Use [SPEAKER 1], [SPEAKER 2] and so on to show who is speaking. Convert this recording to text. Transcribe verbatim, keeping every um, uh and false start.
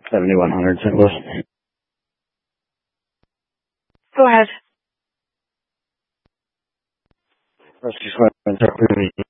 [SPEAKER 1] seventy-one hundred Saint Louis.
[SPEAKER 2] Go ahead.
[SPEAKER 1] Rescue Squad,